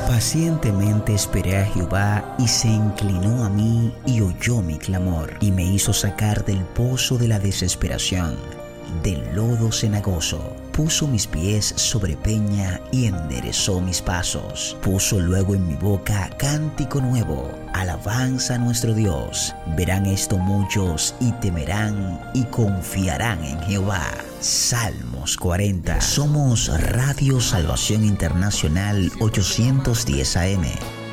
Pacientemente esperé a Jehová y se inclinó a mí y oyó mi clamor y me hizo sacar del pozo de la desesperación, del lodo cenagoso. Puso mis pies sobre peña y enderezó mis pasos. Puso luego en mi boca cántico nuevo, alabanza a nuestro Dios. Verán esto muchos y temerán y confiarán en Jehová. Salmos 40. Somos Radio Salvación Internacional 810 AM.